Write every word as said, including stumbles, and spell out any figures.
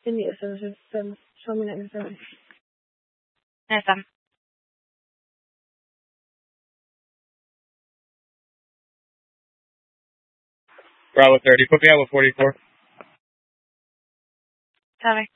Hindi, so, so, so, show me next time. Nasaan? Bravo thirty. Put me out with forty-four. Sorry.